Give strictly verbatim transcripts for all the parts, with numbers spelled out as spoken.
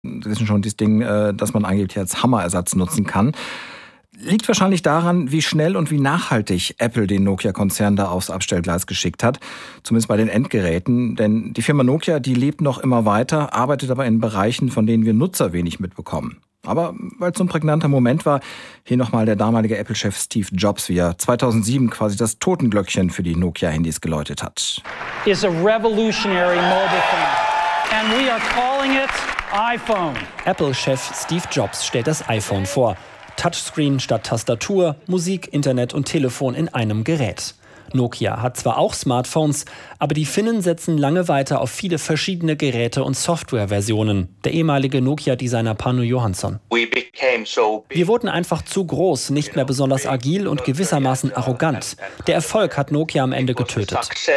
Das ist schon das Ding, das man eigentlich als Hammerersatz nutzen kann. Liegt wahrscheinlich daran, wie schnell und wie nachhaltig Apple den Nokia-Konzern da aufs Abstellgleis geschickt hat. Zumindest bei den Endgeräten. Denn die Firma Nokia, die lebt noch immer weiter, arbeitet aber in Bereichen, von denen wir Nutzer wenig mitbekommen. Aber weil es so ein prägnanter Moment war, hier nochmal der damalige Apple-Chef Steve Jobs, wie er zweitausendsieben quasi das Totenglöckchen für die Nokia-Handys geläutet hat. Is a revolutionary mobile phone. And we are calling it iPhone. Apple-Chef Steve Jobs stellt das iPhone vor. Touchscreen statt Tastatur, Musik, Internet und Telefon in einem Gerät. Nokia hat zwar auch Smartphones, aber die Finnen setzen lange weiter auf viele verschiedene Geräte und Softwareversionen. Der ehemalige Nokia-Designer Panu Johansson. Wir wurden einfach zu groß, nicht mehr besonders agil und gewissermaßen arrogant. Der Erfolg hat Nokia am Ende getötet.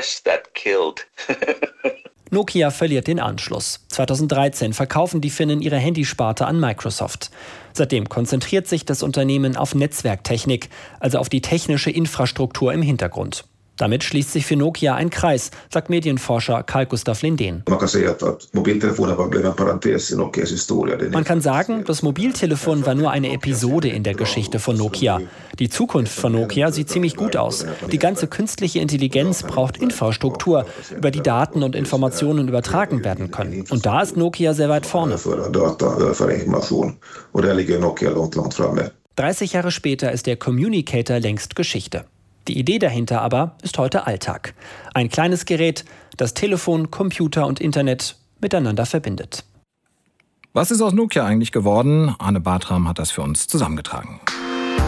Nokia verliert den Anschluss. zweitausenddreizehn verkaufen die Finnen ihre Handysparte an Microsoft. Seitdem konzentriert sich das Unternehmen auf Netzwerktechnik, also auf die technische Infrastruktur im Hintergrund. Damit schließt sich für Nokia ein Kreis, sagt Medienforscher Carl Gustaf Lindén. Man kann sagen, das Mobiltelefon war nur eine Episode in der Geschichte von Nokia. Die Zukunft von Nokia sieht ziemlich gut aus. Die ganze künstliche Intelligenz braucht Infrastruktur, über die Daten und Informationen übertragen werden können. Und da ist Nokia sehr weit vorne. dreißig Jahre später ist der Communicator längst Geschichte. Die Idee dahinter aber ist heute Alltag. Ein kleines Gerät, das Telefon, Computer und Internet miteinander verbindet. Was ist aus Nokia eigentlich geworden? Arne Bartram hat das für uns zusammengetragen.